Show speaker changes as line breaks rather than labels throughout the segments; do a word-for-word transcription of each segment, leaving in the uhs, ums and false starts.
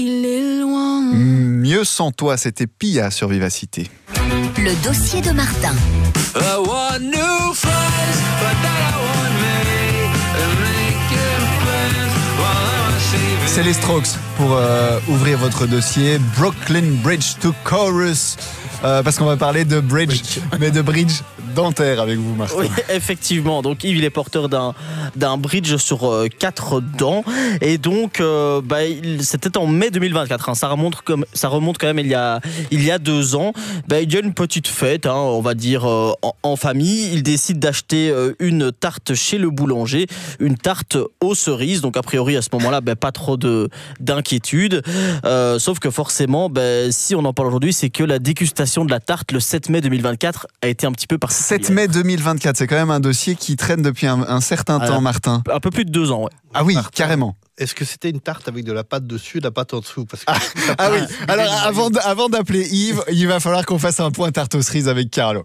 Il est loin.
Mieux sans toi, c'était Pia sur Vivacité.
Le dossier de Martin.
I want new friends, but that I want me and making friends while I'm saving.
C'est les Strokes pour euh, ouvrir votre dossier. Brooklyn Bridge to Chorus. Euh, parce qu'on va parler de bridge, mais de bridge dentaire avec vous, Martin.
Oui, effectivement. Donc Yves, il est porteur d'un, d'un bridge sur euh, quatre dents. Et donc, euh, bah, il, c'était en mai deux mille vingt-quatre. Hein. Ça, remonte comme, ça remonte quand même il y a, il y a deux ans. Bah, il y a une petite fête, hein, on va dire, euh, en, en famille. Il décide d'acheter euh, une tarte chez le boulanger, une tarte aux cerises. Donc, a priori, à ce moment-là, bah, pas trop de, d'inquiétude. Euh, sauf que forcément, bah, si on en parle aujourd'hui, c'est que la dégustation de la tarte le sept mai deux mille vingt-quatre a été un petit peu particulière.
sept mai deux mille vingt-quatre, c'est quand même un dossier qui traîne depuis un, un certain
Ah,
temps, Martin.
Un peu plus de deux ans, ouais.
Ah oui,
Martin,
carrément.
Est-ce que c'était une tarte avec de la pâte dessus et de la pâte en dessous? Parce que
Ah, ah oui, alors avant, d- avant d'appeler Yves, il va falloir qu'on fasse un point tarte aux cerises avec Carlo.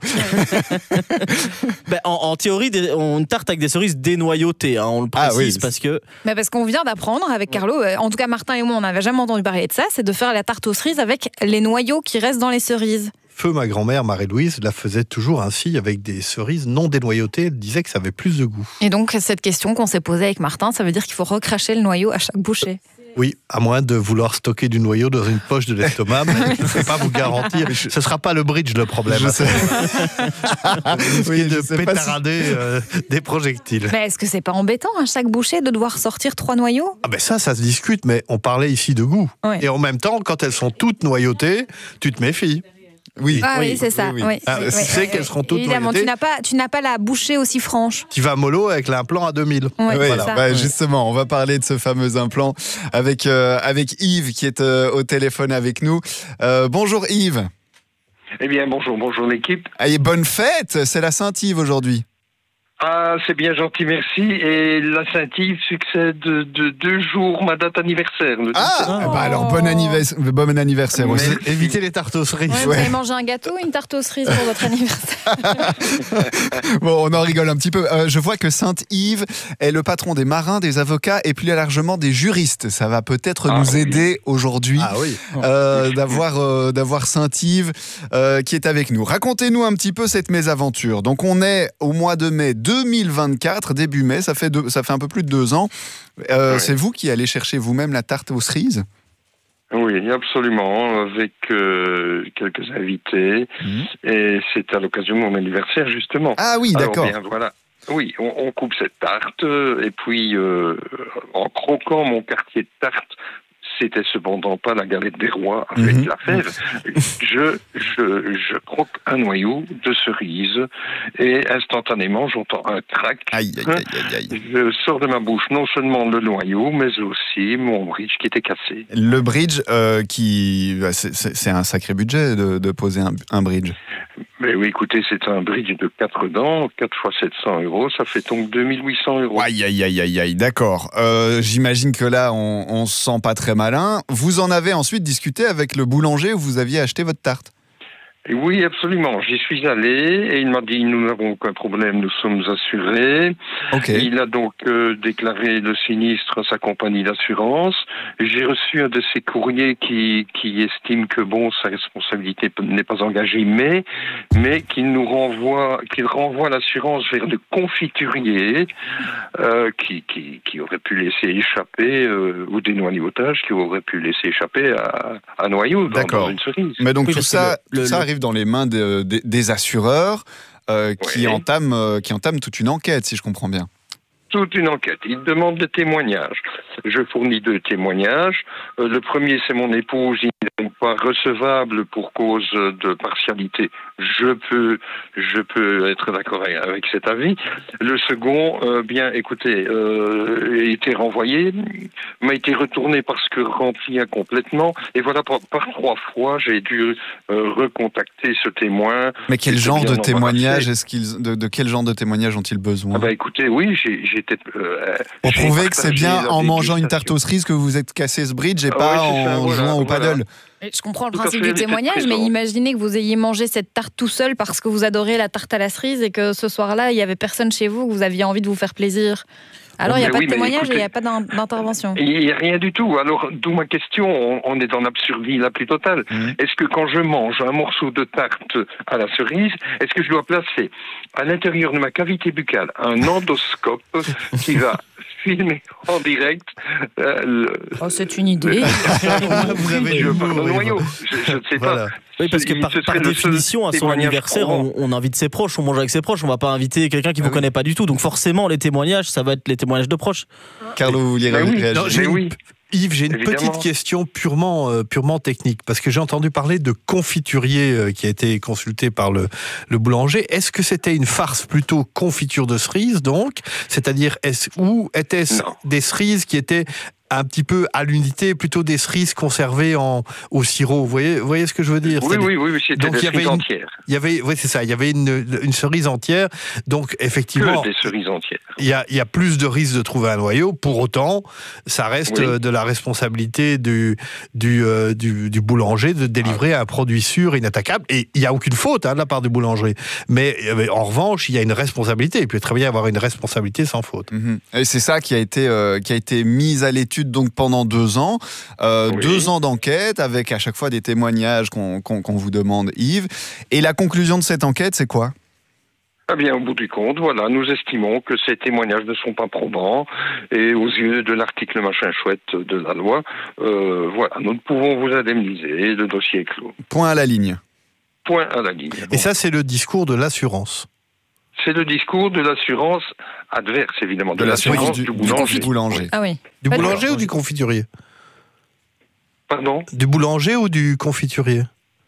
Ben, en, en théorie, des, on, une tarte avec des cerises dénoyautées, hein, on le
Ah
précise
oui.
parce que...
Mais parce qu'on vient d'apprendre avec Carlo, euh, en tout cas Martin et moi, on n'avait jamais entendu parler de ça, c'est de faire la tarte aux cerises avec les noyaux qui restent dans les cerises.
Feu, ma grand-mère, Marie-Louise, la faisait toujours ainsi avec des cerises non dénoyautées. Elle disait que ça avait plus de goût.
Et donc, cette question qu'on s'est posée avec Martin, ça veut dire qu'il faut recracher le noyau à chaque bouchée.
Oui, à moins de vouloir stocker du noyau dans une poche de l'estomac, mais je ne peux pas vous garantir. Ce ne sera pas le bridge le problème.
Je sais.
Oui,
je
de
sais pas si-
pétarader euh, des projectiles.
Mais est-ce que c'est pas embêtant à chaque bouchée de devoir sortir trois noyaux?
Ah ben ça, ça se discute, mais on parlait ici de goût.
Oui.
Et en même temps, quand elles sont toutes noyautées, tu te méfies.
Oui.
Ah oui,
oui,
c'est ça.
oui,
Oui,
oui.
Ah,
oui,
tu
oui,
sais
oui,
qu'elles
oui.
seront toutes
Évidemment,
noyautées.
tu n'as pas, tu n'as pas la bouchée aussi franche.
Tu vas mollo avec l'implant à deux mille.
Ouais,
Oui,
c'est ça.
bah, justement, on va parler de ce fameux implant avec, euh, avec Yves qui est euh, au téléphone avec nous. Euh, bonjour Yves.
Eh bien, bonjour, bonjour l'équipe.
Allez, bonne fête, c'est la Saint-Yves aujourd'hui.
Ah, c'est bien gentil, merci. Et la Saint-Yves succède de, de deux jours ma date anniversaire. le
Ah,
dix-sept.
eh ben alors bon anniversaire, bon anniversaire aussi.
Merci.
Évitez les tartes aux cerises.
Ouais, vous
Ouais.
avez mangé un gâteau, une tarte aux cerises pour votre anniversaire?
Bon, on en rigole un petit peu. Euh, je vois que Saint-Yves est le patron des marins, des avocats et plus largement des juristes. Ça va peut-être
Ah,
nous
oui.
aider aujourd'hui
Ah oui.
euh, d'avoir euh, d'avoir Saint-Yves euh, qui est avec nous. Racontez-nous un petit peu cette mésaventure. Donc on est au mois de mai deux mille vingt-quatre, début mai, ça fait deux, ça fait un peu plus de deux ans. Euh,
Ouais.
C'est vous qui allez chercher vous-même la tarte aux cerises?
Oui, absolument, avec euh, quelques invités.
Mhm.
Et c'est à l'occasion de mon anniversaire, justement.
Ah oui,
Alors,
d'accord.
bien, voilà. Oui, on, on coupe cette tarte, euh, et puis, euh, en croquant mon quartier de tarte, c'était cependant pas la galette des rois avec
Mhm.
la fève. Je, je, je croque un noyau de cerise et instantanément j'entends un crack.
Aïe, aïe, aïe, aïe, aïe.
Je sors de ma bouche non seulement le noyau, mais aussi mon bridge qui était cassé.
Le bridge, euh, qui, bah, c'est- c'est c'est un sacré budget de, de poser un, un bridge.
Mais oui, écoutez, c'est un bridge de quatre dents, quatre fois sept cents euros, ça fait donc deux mille huit cents euros.
Aïe, aïe, aïe, aïe, aïe, d'accord. Euh, J'imagine que là, on, on se sent pas très malin. Vous en avez ensuite discuté avec le boulanger où vous aviez acheté votre tarte?
Et oui, absolument. J'y suis allé et il m'a dit nous n'avons aucun problème, nous sommes assurés.
Ok.
Il a donc euh, déclaré le sinistre à sa compagnie d'assurance. J'ai reçu un de ces courriers qui, qui estime que bon, sa responsabilité n'est pas engagée, mais, mais qu'il nous renvoie, qu'il renvoie l'assurance vers le confiturier euh, qui, qui, qui aurait pu laisser échapper, euh, ou des noyautage qui aurait pu laisser échapper à, à noyau dans,
D'accord.
dans une cerise.
Mais donc
Oui,
tout
parce que
ça,
le-
tout
le-
ça
le-
arrive dans les mains de- de- des assureurs euh, qui,
Oui.
entament, euh, qui entament toute une enquête, si je comprends bien.
Toute une enquête. Il demande des témoignages. Je fournis deux témoignages. Euh, le premier, c'est mon épouse. Il n'est donc pas recevable pour cause de partialité. Je peux, je peux être d'accord avec, avec cet avis. Le second, euh, bien, écoutez, euh, a été renvoyé, m'a été retourné parce que rempli incomplètement. Et voilà, par, par trois fois, j'ai dû euh, recontacter ce témoin.
Mais quel
J'étais
genre
bien
de témoignage
embarrassé.
est-ce qu'ils, de, de quel genre de témoignage ont-ils besoin?
Ah bah écoutez, oui, j'ai, j'étais. Euh,
Pour
j'ai
prouver que c'est
partagé
bien
la
en mangeant une tarte
dégustation.
aux cerises que vous vous êtes cassé ce bridge et
Ah
pas
oui, c'est ça,
en
voilà,
jouant au
voilà.
paddle.
Et je comprends le
Tout à
principe
fait,
du
elle était
témoignage, mais
présente.
imaginez que vous ayez mangé cette tarte tout seul parce que vous adorez la tarte à la cerise et que ce soir-là, il y avait personne chez vous, que vous aviez envie de vous faire plaisir. Alors, il n'y a
Mais
pas
oui,
de
mais
témoignage et il
écoutez-
n'y a pas d'in- d'intervention.
Il n'y a rien du tout. Alors, d'où ma question, on, on est dans l'absurdie la plus totale.
Mhm.
Est-ce que quand je mange un morceau de tarte à la cerise, est-ce que je dois placer à l'intérieur de ma cavité buccale un endoscope qui va filmer en direct euh, le,
Oh, c'est une idée.
Vous avez
je
le
parle
mot,
de
oui,
noyau.
voilà.
Je, je ne sais
Voilà.
pas.
Oui, parce que
Il-
par,
ce
par
serait le seul
définition, à son
témoignage
anniversaire,
probant.
on, on invite ses proches, on mange avec ses proches, on va pas inviter quelqu'un qui
Ah
vous
oui.
connaît pas du tout. Donc forcément, les témoignages, ça va être les témoignages de proches.
Carlo, vous vouliez
Ben oui.
réagir?
Non, j'ai
Mais
une-
oui.
Yves, j'ai une
Évidemment.
petite question purement, euh, purement technique, parce que j'ai entendu parler de confiturier euh, qui a été consulté par le, le boulanger. Est-ce que c'était une farce plutôt confiture de cerises, donc, c'est-à-dire, est-ce, ou était-ce
Non.
des cerises qui étaient un petit peu à l'unité, plutôt des cerises conservées en, au sirop? Vous voyez, vous voyez ce que je veux dire?
Oui,
C'est-à-dire-
oui, oui, oui, c'était
Donc,
des
il y avait
cerises
une-
entières.
Il y avait, oui, c'est ça, il y avait une, une cerise entière, donc effectivement,
Que des cerises entières.
il y, a, il y a plus de risques de trouver un noyau. Pour autant, ça reste
Oui.
euh, de la responsabilité du, du, euh, du, du boulanger de délivrer un produit sûr, inattaquable. Et il n'y a aucune faute hein, de la part du boulanger. Mais, euh, mais en revanche, il y a une responsabilité. Il peut très bien avoir une responsabilité sans faute.
Mhm. Et c'est ça qui a été euh, qui a été mis à l'étude donc pendant deux ans, Euh,
Oui.
deux ans d'enquête avec à chaque fois des témoignages qu'on qu'on- qu'on vous demande, Yves. Et la conclusion de cette enquête, c'est quoi?
Eh bien, au bout du compte, voilà, nous estimons que ces témoignages ne sont pas probants et aux yeux de l'article machin chouette de la loi, euh, voilà, nous ne pouvons vous indemniser, le dossier est clos.
Point à la ligne.
Point à la ligne.
Et ça, c'est le discours de l'assurance.
C'est le discours de l'assurance adverse, évidemment, de, l'assurance du,
du
boulanger.
boulanger.
Ah oui.
Du
Pas de-
boulanger ou du confiturier?
Pardon
Du boulanger ou du confiturier?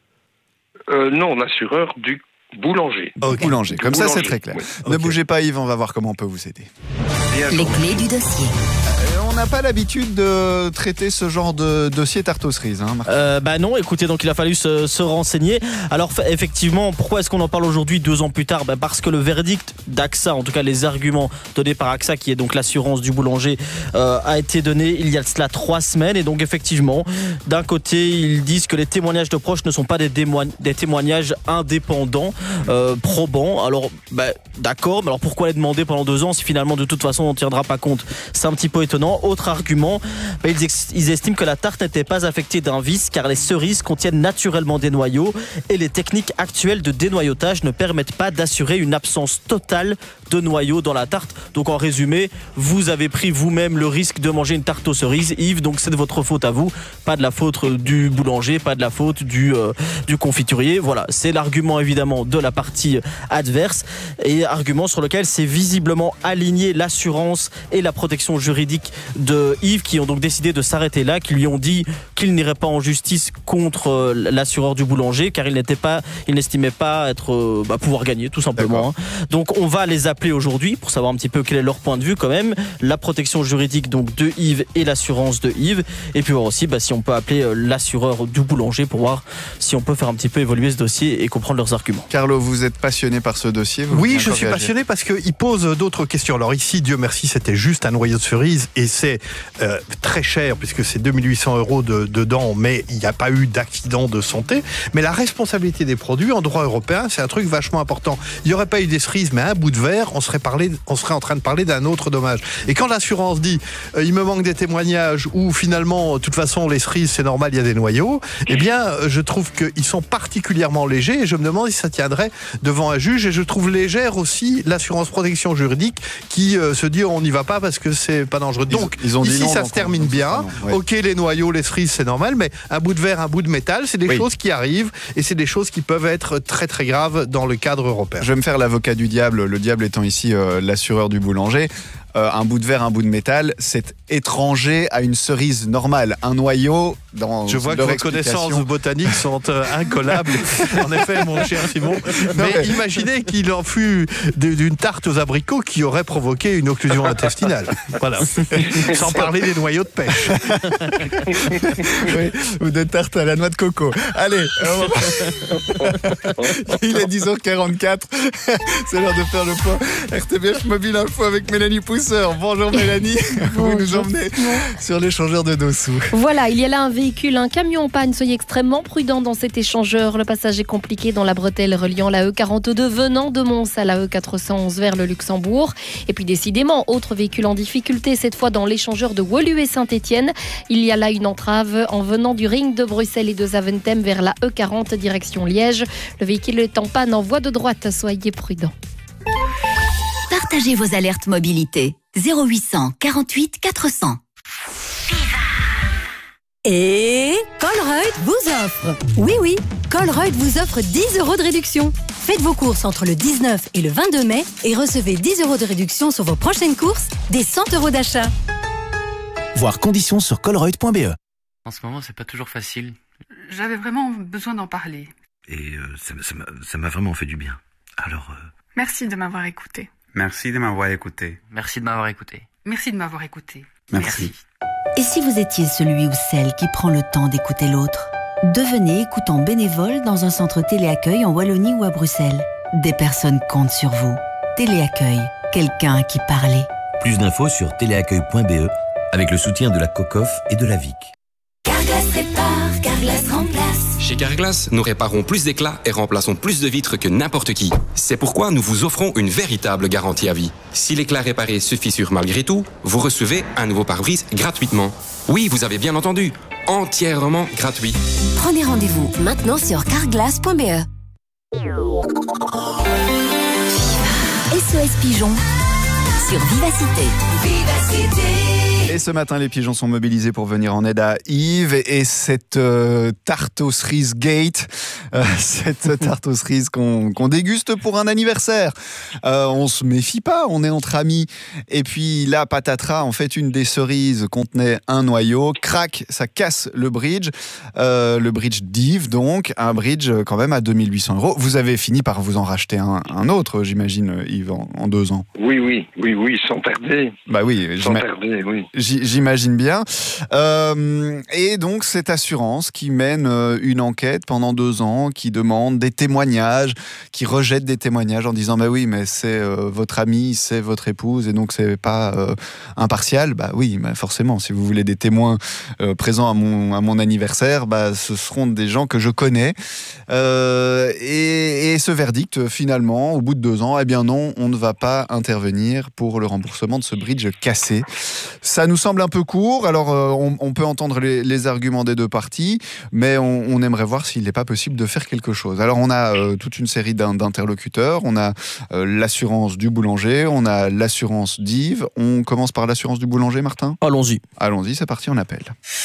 euh, Non, l'assureur du boulanger.
Ok.
Boulanger.
Du
Comme ça, c'est
boulanger,
très clair.
oui.
Ne
Ok.
bougez pas, Yves, on va voir comment on peut vous aider.
Bien
Les
sûr.
clés du dossier.
Euh, on n'a pas l'habitude de traiter ce genre de dossier tarte aux cerises, hein, Marc.
Euh, bah non, écoutez, donc il a fallu se, se renseigner. Alors fa- effectivement, pourquoi est-ce qu'on en parle aujourd'hui, deux ans plus tard? Bah parce que le verdict d'A X A, en tout cas les arguments donnés par A X A, qui est donc l'assurance du boulanger, euh, a été donné il y a de cela trois semaines. Et donc effectivement, d'un côté, ils disent que les témoignages de proches ne sont pas des, démoign- des témoignages indépendants, euh, probants. Alors bah, d'accord, mais alors pourquoi les demander pendant deux ans si finalement de toute façon on ne tiendra pas compte? C'est un petit peu étonnant. Autre argument, bah, ils, ex- ils estiment que la tarte n'était pas affectée d'un vice car les cerises contiennent naturellement des noyaux et les techniques actuelles de dénoyautage ne permettent pas d'assurer une absence totale de noyaux dans la tarte. Donc en résumé, vous avez pris vous-même le risque de manger une tarte aux cerises, Yves, donc c'est de votre faute à vous, pas de la faute du boulanger, pas de la faute du, euh, du confiturier. Voilà, c'est l'argument évidemment de la partie adverse et argument sur lequel c'est visiblement aligné l'assurance et la protection juridique de Yves qui ont donc décidé de s'arrêter là, qui lui ont dit qu'il n'irait pas en justice contre euh, l'assureur du boulanger car il n'était pas, il n'estimait pas être euh, bah, pouvoir gagner tout simplement. hein. Donc on va les appeler aujourd'hui pour savoir un petit peu quel est leur point de vue quand même, la protection juridique donc de Yves et l'assurance de Yves et puis voir aussi bah, si on peut appeler euh, l'assureur du boulanger pour voir si on peut faire un petit peu évoluer ce dossier et comprendre leurs arguments.
Carlo, vous êtes passionné par ce dossier, vous
Oui,
voulez
je
encore
suis
réagir?
passionné parce qu'il pose d'autres questions. Alors ici, Dieu merci, c'était juste un noyau de cerise et c'est euh, très cher puisque c'est deux mille huit cents euros de, dedans, mais il n'y a pas eu d'accident de santé. Mais la responsabilité des produits en droit européen, c'est un truc vachement important. Il n'y aurait pas eu des cerises, mais un bout de verre, on serait, parlé, on serait en train de parler d'un autre dommage. Et quand l'assurance dit euh, il me manque des témoignages ou finalement, de toute façon, les cerises, c'est normal, il y a des noyaux, eh bien, euh, je trouve qu'ils sont particulièrement légers et je me demande si ça tiendrait devant un juge. Et je trouve légère aussi l'assurance protection juridique qui euh, se dit on n'y va pas parce que c'est pas dangereux.
Ils-
Donc,
ils ont dit
ici,
non,
ça
donc
se
on-
termine
on-
bien.
non, ouais.
Ok, les noyaux, les cerises, c'est normal, mais un bout de verre, un bout de métal, c'est des
Oui.
choses qui arrivent et c'est des choses qui peuvent être très très graves dans le cadre européen.
Je vais me faire l'avocat du diable, le diable étant ici euh, l'assureur du boulanger. Euh, un bout de verre, un bout de métal, c'est étranger à une cerise normale. Un noyau, dans
Je vois que
leur
vos
explication-
connaissances botaniques sont euh, incollables. En effet, mon cher Simon. Mais
mais-
imaginez qu'il en fût de- d'une tarte aux abricots qui aurait provoqué une occlusion intestinale. Voilà. Sans parler des noyaux de pêche.
Oui, ou de tarte à la noix de coco. Allez, euh, il est dix heures quarante-quatre. C'est l'heure de faire le point. R T B F Mobile Info avec Mélanie Pousse. douceur. Bonjour Mélanie. Vous nous
Bonjour.
emmenez sur l'échangeur de Dossou.
Voilà, il y a là un véhicule, un camion en panne. Soyez extrêmement prudents dans cet échangeur. Le passage est compliqué dans la bretelle reliant la E quarante-deux venant de Mons à la E quatre cent onze vers le Luxembourg. Et puis décidément, autre véhicule en difficulté, cette fois dans l'échangeur de Woluwe Saint-Étienne. Il y a là une entrave en venant du ring de Bruxelles et de Zaventem vers la E quarante direction Liège. Le véhicule est en panne en voie de droite. Soyez prudents.
Partagez vos alertes mobilité. zéro huit cent quarante-huit quatre cents.
Et Colruyt vous offre. Oui, oui, Colruyt vous offre dix euros de réduction. Faites vos courses entre le dix-neuf et le vingt-deux mai et recevez dix euros de réduction sur vos prochaines courses, des cent euros d'achat.
Voir conditions sur colruyt point b e.
En ce moment, c'est pas toujours facile.
J'avais vraiment besoin d'en parler.
Et euh, ça, ça, m'a, ça m'a vraiment fait du bien. Alors... Euh...
Merci de m'avoir écouté.
Merci de m'avoir écouté.
Merci de m'avoir écouté.
Merci de m'avoir écouté.
Merci.
Et si vous étiez celui ou celle qui prend le temps d'écouter l'autre ? Devenez écoutant bénévole dans un centre téléaccueil en Wallonie ou à Bruxelles. Des personnes comptent sur vous. Téléaccueil, quelqu'un à qui parler.
Plus d'infos sur téléaccueil point b e avec le soutien de la COCOF et de la V I C.
Carglass répare, Carglass remplace.
Chez Carglass, nous réparons plus d'éclats et remplaçons plus de vitres que n'importe qui. C'est pourquoi nous vous offrons une véritable garantie à vie. Si l'éclat réparé se fissure malgré tout, vous recevez un nouveau pare-brise gratuitement. Oui, vous avez bien entendu, entièrement gratuit.
Prenez rendez-vous maintenant sur carglass point b e.
S O S Pigeon sur Vivacité. Vivacité.
Et ce matin, les pigeons sont mobilisés pour venir en aide à Yves. Et cette euh, tarte aux cerises Gate, euh, cette tarte aux cerises qu'on, qu'on déguste pour un anniversaire. Euh, on se méfie pas, on est entre amis. Et puis là, patatras, en fait, une des cerises contenait un noyau. Crac, ça casse le bridge. Euh, le bridge d'Yves, donc, un bridge quand même à deux mille huit cents euros. Vous avez fini par vous en racheter un, un autre, j'imagine, Yves, en, en deux ans.
Oui, oui, oui, oui, sans tarder.
Bah oui,
sans tarder, oui.
J'imagine bien. Euh, et donc, cette assurance qui mène une enquête pendant deux ans, qui demande des témoignages, qui rejette des témoignages en disant bah oui, mais c'est euh, votre ami, c'est votre épouse, et donc c'est pas euh, impartial. Bah oui, bah forcément, si vous voulez des témoins euh, présents à mon, à mon anniversaire, bah ce seront des gens que je connais. Euh, et, et ce verdict, finalement, au bout de deux ans, eh bien non, on ne va pas intervenir pour le remboursement de ce bridge cassé. Ça nous semble un peu court, alors euh, on, on peut entendre les, les arguments des deux parties, mais on, on aimerait voir s'il n'est pas possible de faire quelque chose. Alors on a euh, toute une série d'in- d'interlocuteurs, on a euh, l'assurance du boulanger, on a l'assurance d'Yves. On commence par l'assurance du boulanger, Martin ?
Allons-y.
Allons-y, c'est parti, on appelle.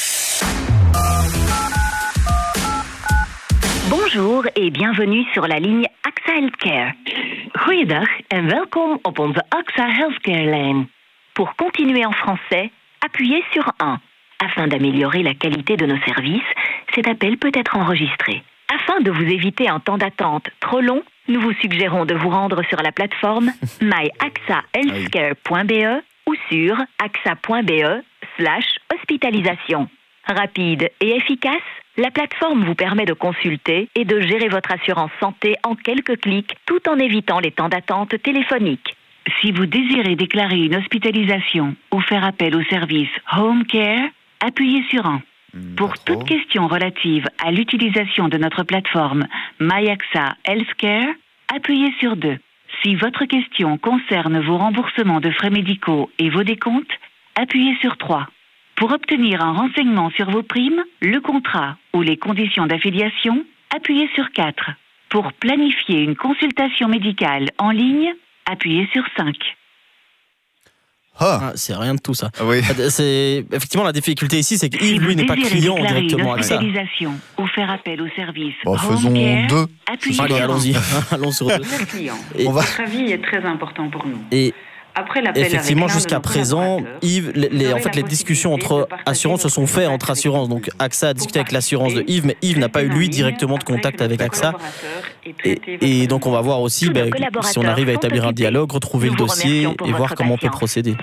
Bonjour et bienvenue sur la ligne AXA Healthcare. Goeiedag en welkom op onze AXA Healthcare Lijn. Pour continuer en français, appuyez sur un. Afin d'améliorer la qualité de nos services, cet appel peut être enregistré. Afin de vous éviter un temps d'attente trop long, nous vous suggérons de vous rendre sur la plateforme my axa healthcare point b e ou sur axa point b e slash hospitalisation. Rapide et efficace, la plateforme vous permet de consulter et de gérer votre assurance santé en quelques clics tout en évitant les temps d'attente téléphoniques. Si vous désirez déclarer une hospitalisation ou faire appel au service Home Care, appuyez sur un. Pour toute question relative à l'utilisation de notre plateforme MyAXA Healthcare, appuyez sur deux. Si votre question concerne vos remboursements de frais médicaux et vos décomptes, appuyez sur trois. Pour obtenir un renseignement sur vos primes, le contrat ou les conditions d'affiliation, appuyez sur quatre. Pour planifier une consultation médicale en ligne, appuyez sur cinq.
Ah.
Ah, c'est rien de tout ça.
Oui.
C'est effectivement la difficulté ici, c'est qu'Yves lui n'est pas client directement avec ça.
Ou faire appel au service.
Bon, faisons deux.
Allez, allons-y. Allons sur deux.
Et votre avis est très important pour nous.
Et
après l'appel
effectivement,
avec
jusqu'à présent, Yves, les, les, en fait, les discussions entre assurances se sont faites entre assurances. Donc AXA a discuté avec l'assurance de Yves, mais Yves n'a pas eu lui directement de contact avec AXA. Et, et donc on va voir aussi ben, si on arrive à établir un dialogue, retrouver le dossier et voir comment on peut procéder.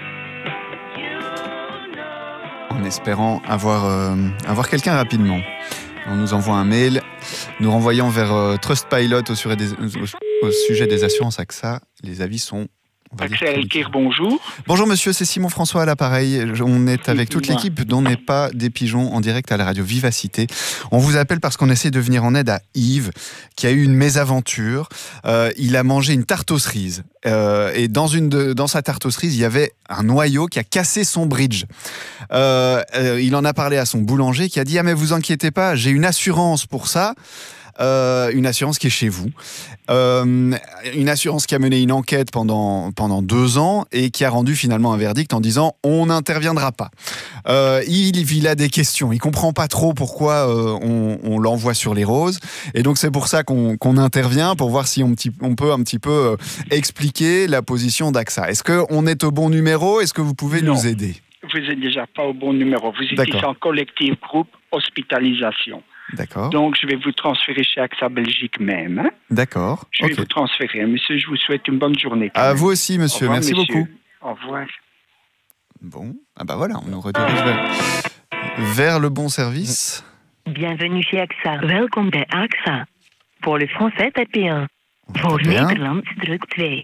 En espérant avoir, euh, avoir quelqu'un rapidement. On nous envoie un mail nous renvoyant vers euh, Trustpilot au, des, au, au sujet des assurances AXA. Les avis sont
Axel Elker, bonjour.
Bonjour monsieur, c'est Simon François à l'appareil. On est avec toute l'équipe dont n'est pas des pigeons en direct à la radio Vivacité. On vous appelle parce qu'on essaie de venir en aide à Yves qui a eu une mésaventure. Euh, il a mangé une tarte aux cerises euh, et dans, une de, dans sa tarte aux cerises, il y avait un noyau qui a cassé son bridge. Euh, euh, il en a parlé à son boulanger qui a dit « Ah mais vous inquiétez pas, j'ai une assurance pour ça ». Euh, une assurance qui est chez vous, euh, une assurance qui a mené une enquête pendant, pendant deux ans et qui a rendu finalement un verdict en disant on n'interviendra pas. Euh, il, il a des questions, il comprend pas trop pourquoi euh, on, on l'envoie sur les roses et donc c'est pour ça qu'on, qu'on intervient pour voir si on, on peut un petit peu euh, expliquer la position d'A X A. Est-ce qu'on est au bon numéro? Est-ce que vous pouvez
non,
nous aider?
Vous n'êtes déjà pas au bon numéro, vous êtes
D'accord.
ici en collectif groupe hospitalisation.
D'accord.
Donc, je vais vous transférer chez A X A Belgique même. Hein.
D'accord.
Je vais
okay.
vous transférer. Monsieur, je vous souhaite une bonne journée.
À
même.
vous aussi, monsieur.
Revoir,
Merci
monsieur.
beaucoup.
Au revoir.
Bon, ah bah voilà, on nous redirige vers, vers le bon service.
Bienvenue chez A X A. Welkom bij A X A. Pour le français, tapez un. Voor
bien.
Nederlands, druk twee.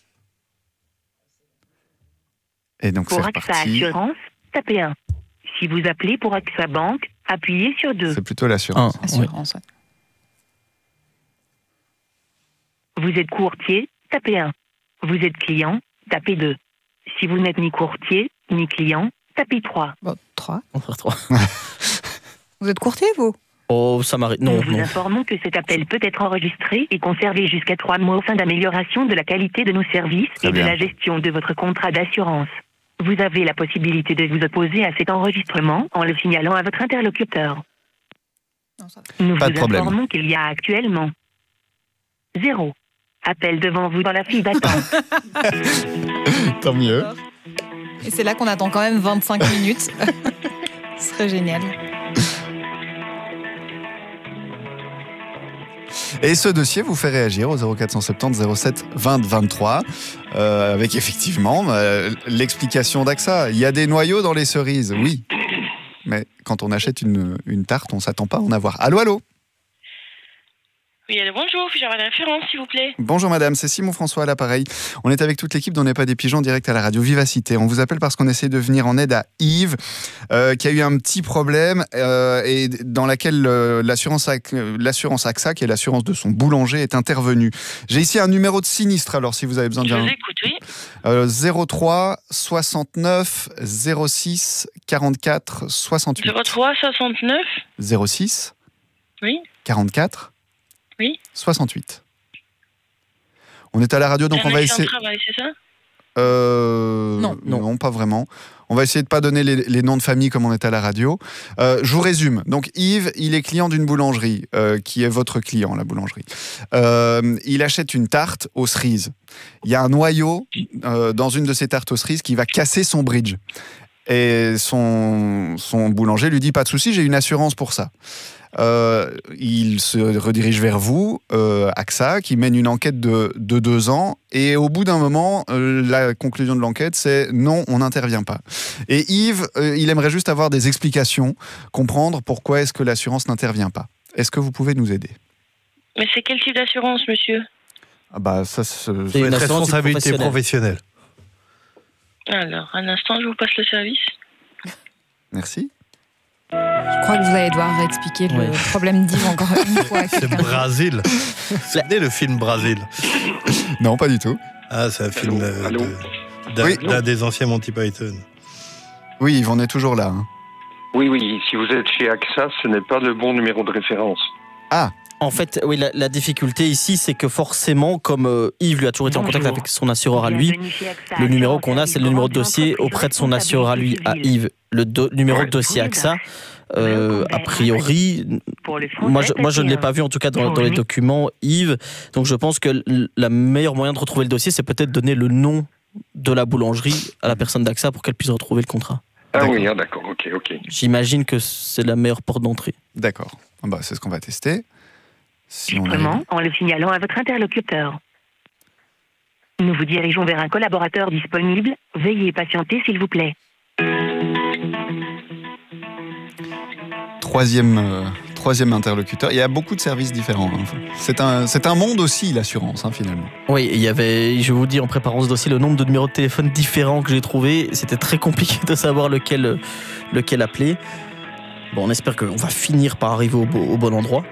Et donc
Pour
c'est
A X A
reparti.
Assurance, tapez un. Si vous appelez pour A X A Banque, appuyez sur deux.
C'est plutôt l'assurance.
Ah, assurance, ouais.
Vous êtes courtier, tapez un. Vous êtes client, tapez deux. Si vous n'êtes ni courtier, ni client, tapez trois.
Bon, trois.
On va faire trois.
Vous êtes courtier, vous?
Oh, ça m'arrive. Non,
Nous vous
non.
informons que cet appel peut être enregistré et conservé jusqu'à trois mois au sein d'amélioration de la qualité de nos services
Très
et
bien.
de la gestion de votre contrat d'assurance. Vous avez la possibilité de vous opposer à cet enregistrement en le signalant à votre interlocuteur.
Non, ça va.
Nous
Pas de
vous
problème.
informons qu'il y a actuellement zéro appel devant vous dans la file d'attente.
Tant mieux.
Et c'est là qu'on attend quand même vingt-cinq minutes. Ce serait génial.
Et ce dossier vous fait réagir au zéro quatre cent soixante-dix zéro sept vingt vingt-trois euh, avec effectivement euh, l'explication d'A X A. Il y a des noyaux dans les cerises, oui. Mais quand on achète une, une tarte, on s'attend pas à en avoir. Allô, allô?
Oui, allô, bonjour, puis-je avoir la référence, s'il vous plaît?
Bonjour madame, c'est Simon François à l'appareil. On est avec toute l'équipe dont n'est pas des pigeons direct à la radio Vivacité. On vous appelle parce qu'on essaie de venir en aide à Yves, euh, qui a eu un petit problème euh, et dans laquelle euh, l'assurance, l'assurance A X A, qui est l'assurance de son boulanger, est intervenue. J'ai ici un numéro de sinistre, alors si vous avez besoin
Je
d'un...
vous écoute, oui.
Euh, zéro trois soixante-neuf zéro six quarante-quatre soixante-huit.
zéro trois soixante-neuf
zéro six
Oui,
quarante-quatre
oui.
soixante-huit. On est à la radio, donc
C'est un
on va
accident de
essayer...
travail, c'est ça?
Euh,
Non.
non, pas vraiment. On va essayer de pas donner les, les noms de famille comme on est à la radio. Euh, je vous résume. Donc Yves, il est client d'une boulangerie, euh, qui est votre client, la boulangerie. Euh, il achète une tarte aux cerises. Il y a un noyau euh, dans une de ces tartes aux cerises qui va casser son bridge. Et son, son boulanger lui dit pas de souci, j'ai une assurance pour ça. Euh, il se redirige vers vous, euh, A X A, qui mène une enquête de, de deux ans. Et au bout d'un moment, euh, la conclusion de l'enquête, c'est non, on n'intervient pas. Et Yves, euh, il aimerait juste avoir des explications, comprendre pourquoi est-ce que l'assurance n'intervient pas. Est-ce que vous pouvez nous aider?
Mais c'est quel type d'assurance, monsieur?
Ah bah ça, c'est
C'est une responsabilité professionnelle.
Alors, un instant, je vous passe le service.
Merci.
Je crois que vous allez devoir expliquer le
Ouais.
problème d'Yves encore une fois. à
C'est
quelqu'un.
Brasil. C'est le film Brasil.
Non, pas du tout.
Ah, c'est un film euh, de- d'un
Oui.
d'un des anciens Monty Python.
Oui, Yves, on est toujours là. hein.
Oui, oui, si vous êtes chez A X A, ce n'est pas le bon numéro de référence.
Ah.
En fait, oui, la, la difficulté ici, c'est que forcément, comme euh, Yves lui a toujours été en contact avec son assureur à lui, le numéro qu'on a, c'est le numéro de dossier auprès de son assureur à lui, à Yves. Le do- numéro de dossier A X A, euh, a priori, moi je, moi je ne l'ai pas vu en tout cas dans, dans les documents, Yves. Donc je pense que l- la meilleure moyen de retrouver le dossier, c'est peut-être donner le nom de la boulangerie à la personne d'A X A pour qu'elle puisse retrouver le contrat.
Ah oui, ah, d'accord, ok, ok.
J'imagine que c'est la meilleure porte d'entrée.
D'accord. Ah bah, c'est ce qu'on va tester. Si on
Comment
arrive.
en le signalant à votre interlocuteur. Nous vous dirigeons vers un collaborateur disponible. Veuillez patienter, s'il vous plaît.
Troisième, euh, troisième interlocuteur. Il y a beaucoup de services différents. Hein. C'est un, c'est un monde aussi, l'assurance, hein, finalement.
Oui, il y avait, je vous dis, en préparant ce dossier, le nombre de numéros de téléphone différents que j'ai trouvé. C'était très compliqué de savoir lequel, lequel appeler. Bon, on espère qu'on va finir par arriver au, au bon endroit.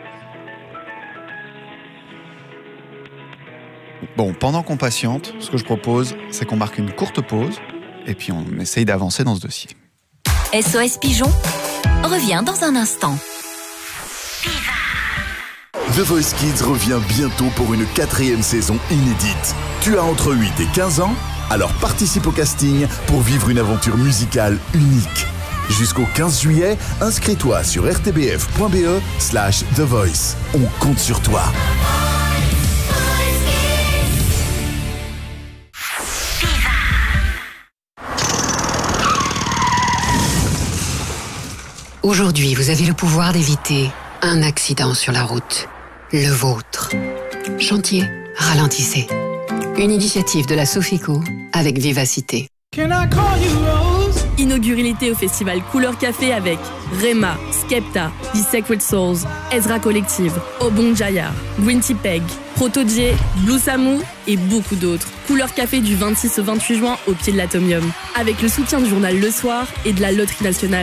Bon, pendant qu'on patiente, ce que je propose, c'est qu'on marque une courte pause et puis on essaye d'avancer dans ce dossier.
S O S Pigeon revient dans un instant.
The Voice Kids revient bientôt pour une quatrième saison inédite. Tu as entre huit et quinze ans? Alors participe au casting pour vivre une aventure musicale unique. Jusqu'au quinze juillet, inscris-toi sur rtbf.be slash The Voice. On compte sur toi.
Aujourd'hui, vous avez le pouvoir d'éviter un accident sur la route. Le vôtre. Chantier, ralentissez. Une initiative de la Sofico avec Vivacité.
Inaugurez l'été au festival Couleur Café avec Rema, Skepta, The Sacred Souls, Ezra Collective, Obong Jaya, Gwinty Peg, Proto-J, Blue Samu et beaucoup d'autres. Couleur Café du vingt-six au vingt-huit juin au pied de l'Atomium. Avec le soutien du journal Le Soir et de la Loterie Nationale.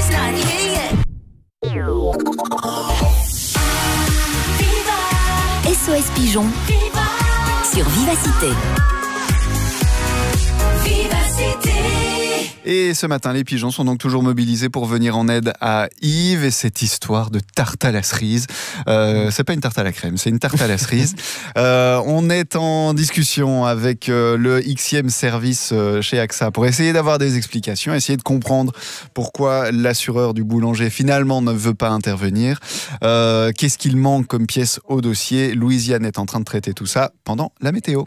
S O S Pigeon sur Vivacité. Vivacité.
Et ce matin, les pigeons sont donc toujours mobilisés pour venir en aide à Yves et cette histoire de tarte à la cerise. Euh, c'est pas une tarte à la crème, c'est une tarte à la cerise. Euh, on est en discussion avec euh, le Xème service euh, chez A X A pour essayer d'avoir des explications, essayer de comprendre pourquoi l'assureur du boulanger finalement ne veut pas intervenir. Euh, qu'est-ce qu'il manque comme pièce au dossier? Louisiane est en train de traiter tout ça pendant la météo.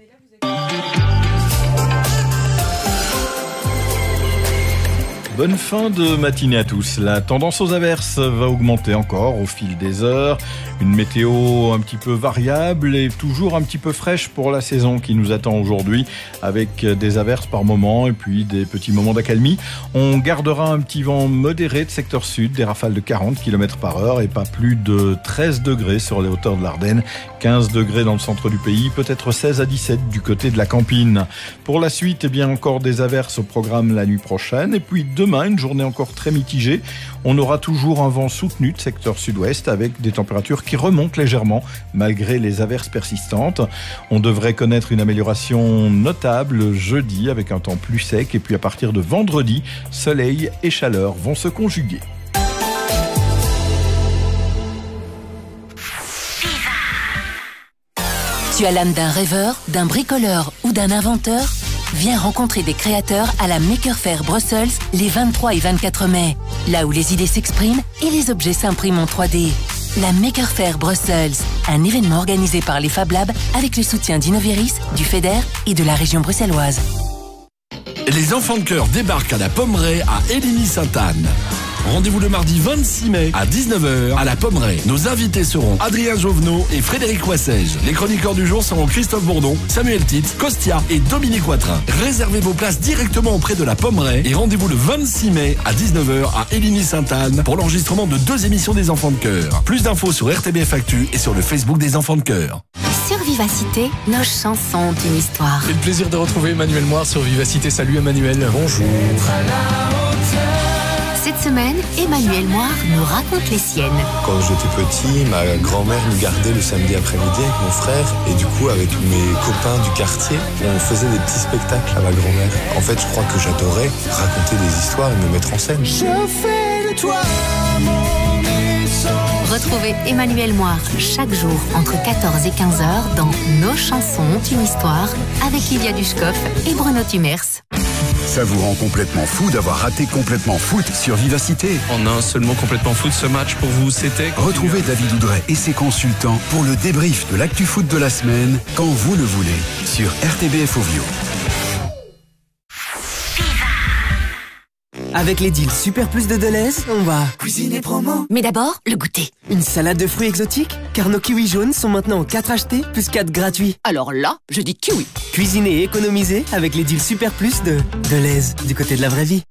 Bonne fin de matinée à tous. La tendance aux averses va augmenter encore au fil des heures. Une météo un petit peu variable et toujours un petit peu fraîche pour la saison qui nous attend aujourd'hui, avec des averses par moment et puis des petits moments d'accalmie. On gardera un petit vent modéré de secteur sud, des rafales de quarante kilomètres par heure et pas plus de treize degrés sur les hauteurs de l'Ardenne, quinze degrés dans le centre du pays, peut-être seize à dix-sept du côté de la Campine. Pour la suite, eh bien encore des averses au programme la nuit prochaine et puis demain, une journée encore très mitigée. On aura toujours un vent soutenu de secteur sud-ouest avec des températures qui remontent légèrement malgré les averses persistantes. On devrait connaître une amélioration notable jeudi avec un temps plus sec et puis à partir de vendredi, soleil et chaleur vont se conjuguer.
Tu as l'âme d'un rêveur, d'un bricoleur ou d'un inventeur? Viens rencontrer des créateurs à la Maker Faire Brussels les vingt-trois et vingt-quatre mai. Là où les idées s'expriment et les objets s'impriment en trois D. La Maker Faire Brussels, un événement organisé par les Fab Labs avec le soutien d'Innoveris, du FEDER et de la région bruxelloise.
Les enfants de cœur débarquent à la Pommeraye à Éligny-Sainte-Anne. Rendez-vous le mardi vingt-six mai à dix-neuf heures à la Pommeraye. Nos invités seront Adrien Jovenot et Frédéric Wassège. Les chroniqueurs du jour seront Christophe Bourdon, Samuel Tite, Costia et Dominique Watrin. Réservez vos places directement auprès de la Pommeraye et rendez-vous le vingt-six mai à dix-neuf heures à Éligny-Sainte-Anne pour l'enregistrement de deux émissions des enfants de cœur. Plus d'infos sur R T B F Actu et sur le Facebook des enfants de cœur.
Sur Vivacité, nos chansons ont une histoire.
C'est le plaisir de retrouver Emmanuel Moire sur Vivacité. Salut Emmanuel. Bonjour.
Cette semaine, Emmanuel Moire nous raconte les siennes.
Quand j'étais petit, ma grand-mère nous gardait le samedi après-midi avec mon frère et du coup avec tous mes copains du quartier, on faisait des petits spectacles à ma grand-mère. En fait, je crois que j'adorais raconter des histoires et me mettre en scène.
Je fais de toi mon essence.
Retrouvez Emmanuel Moire chaque jour entre quatorze et quinze heures dans Nos chansons ont une histoire avec Livia Dushkoff et Bruno Tumers.
Ça vous rend complètement fou d'avoir raté Complètement Foot sur Vivacité.
En un seul mot, Complètement Foot, ce match pour vous, c'était...
Retrouvez David Oudret et ses consultants pour le débrief de l'actu foot de la semaine, quand vous le voulez, sur R T B F Ovio.
Avec les deals Super Plus de Deleuze, on va
cuisiner promo. Mais d'abord, le goûter.
Une salade de fruits exotiques, car nos kiwis jaunes sont maintenant quatre achetés plus quatre gratuits.
Alors là, je dis kiwi.
Cuisiner et économiser avec les deals Super Plus de Deleuze, du côté de la vraie vie.